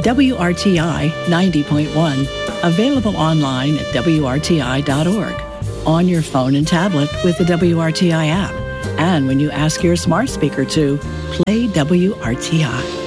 WRTI 90.1, available online at WRTI.org, on your phone and tablet with the WRTI app, and when you ask your smart speaker to play WRTI.